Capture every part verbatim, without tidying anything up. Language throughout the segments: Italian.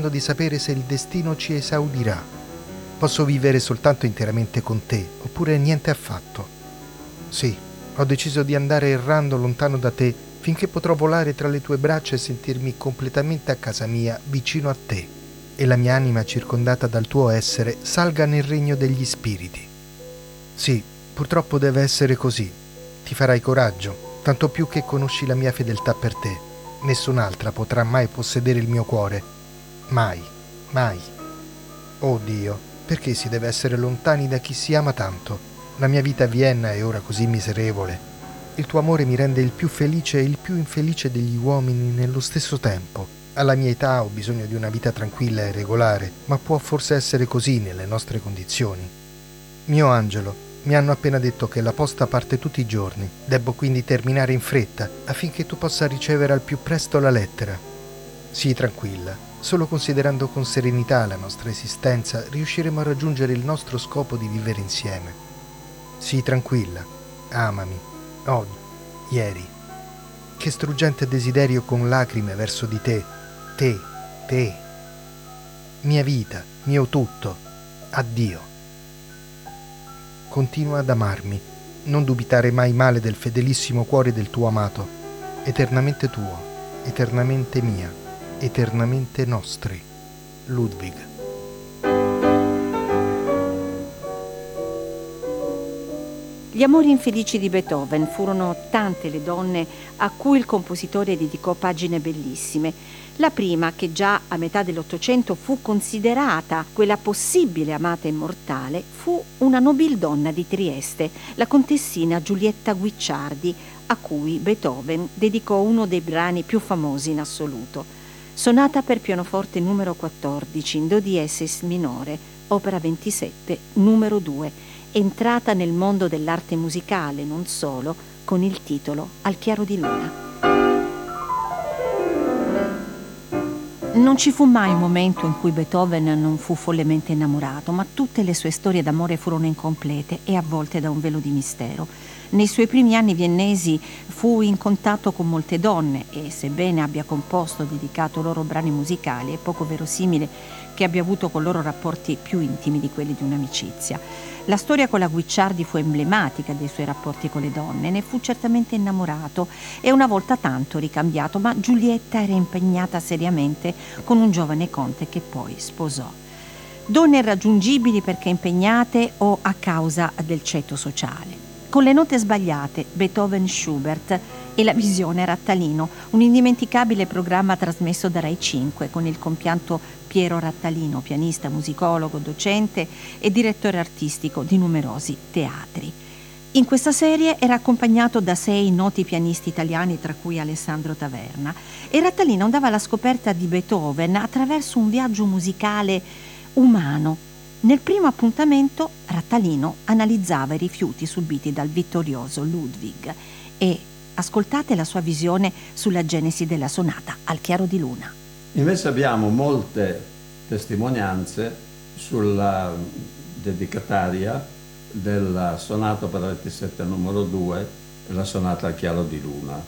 aspettando di sapere se il destino ci esaudirà. Posso vivere soltanto interamente con te, oppure niente affatto. Sì, ho deciso di andare errando lontano da te finché potrò volare tra le tue braccia e sentirmi completamente a casa mia, vicino a te, e la mia anima circondata dal tuo essere salga nel regno degli spiriti. Sì, purtroppo deve essere così. Ti farai coraggio, tanto più che conosci la mia fedeltà per te. Nessun'altra potrà mai possedere il mio cuore. Mai, mai. Oh Dio, perché si deve essere lontani da chi si ama tanto? La mia vita a Vienna è ora così miserevole. Il tuo amore mi rende il più felice e il più infelice degli uomini nello stesso tempo. Alla mia età ho bisogno di una vita tranquilla e regolare, ma può forse essere così nelle nostre condizioni. Mio angelo, mi hanno appena detto che la posta parte tutti i giorni. Debbo quindi terminare in fretta affinché tu possa ricevere al più presto la lettera. Sii tranquilla, solo considerando con serenità la nostra esistenza riusciremo a raggiungere il nostro scopo di vivere insieme. Sii tranquilla, amami, oggi, ieri. Che struggente desiderio con lacrime verso di te, te, te. Mia vita, mio tutto, addio. Continua ad amarmi, non dubitare mai male del fedelissimo cuore del tuo amato, eternamente tuo, eternamente mia, eternamente nostri. Ludwig. Gli amori infelici di Beethoven furono tante le donne a cui il compositore dedicò pagine bellissime. La prima, che già a metà dell'Ottocento fu considerata quella possibile amata immortale, fu una nobildonna di Trieste, la contessina Giulietta Guicciardi, a cui Beethoven dedicò uno dei brani più famosi in assoluto. Sonata per pianoforte numero quattordici in do diesis minore, opera ventisette, numero due, entrata nel mondo dell'arte musicale, non solo, con il titolo Al chiaro di luna. Non ci fu mai un momento in cui Beethoven non fu follemente innamorato, ma tutte le sue storie d'amore furono incomplete e avvolte da un velo di mistero. Nei suoi primi anni viennesi fu in contatto con molte donne e, sebbene abbia composto e dedicato loro brani musicali, è poco verosimile che abbia avuto con loro rapporti più intimi di quelli di un'amicizia. La storia con la Guicciardi fu emblematica dei suoi rapporti con le donne, ne fu certamente innamorato e una volta tanto ricambiato, ma Giulietta era impegnata seriamente con un giovane conte che poi sposò. Donne irraggiungibili perché impegnate o a causa del ceto sociale. Con le note sbagliate, Beethoven Schubert e la visione Rattalino, un indimenticabile programma trasmesso da Rai cinque con il compianto Piero Rattalino, pianista, musicologo, docente e direttore artistico di numerosi teatri. In questa serie era accompagnato da sei noti pianisti italiani, tra cui Alessandro Taverna, e Rattalino andava alla scoperta di Beethoven attraverso un viaggio musicale umano. Nel primo appuntamento Rattalino analizzava i rifiuti subiti dal vittorioso Ludwig e ascoltate la sua visione sulla genesi della sonata Al chiaro di luna. Invece abbiamo molte testimonianze sulla dedicataria della sonata per ventisette numero due e la sonata Al chiaro di luna.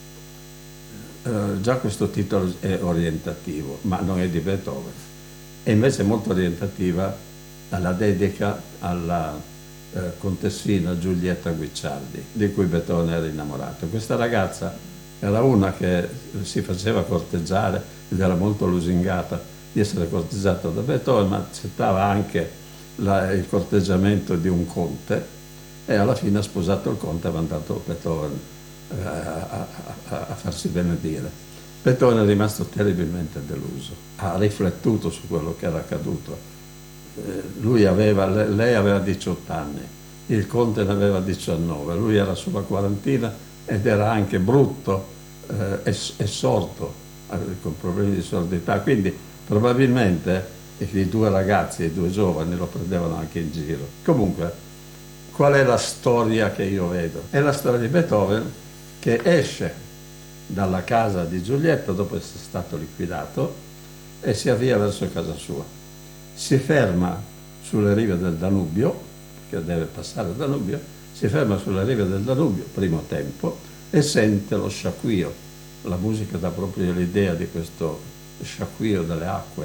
Eh, già questo titolo è orientativo, ma non è di Beethoven. È invece molto orientativa alla dedica alla eh, contessina Giulietta Guicciardi, di cui Beethoven era innamorato. Questa ragazza era una che si faceva corteggiare ed era molto lusingata di essere corteggiata da Beethoven, ma accettava anche la, il corteggiamento di un conte e alla fine ha sposato il conte e ha mandato Beethoven eh, a, a, a farsi benedire. Beethoven è rimasto terribilmente deluso, ha riflettuto su quello che era accaduto. Lui aveva, lei aveva diciotto anni, il conte ne aveva diciannove, lui era sulla quarantina ed era anche brutto eh, e, e sordo, con problemi di sordità, quindi probabilmente i due ragazzi, i due giovani lo prendevano anche in giro. Comunque, qual è la storia che io vedo? È la storia di Beethoven che esce dalla casa di Giulietta dopo essere stato liquidato e si avvia verso casa sua. Si ferma sulle rive del Danubio, che deve passare il Danubio, si ferma sulle rive del Danubio, primo tempo, e sente lo sciacquio. La musica dà proprio l'idea di questo sciacquio delle acque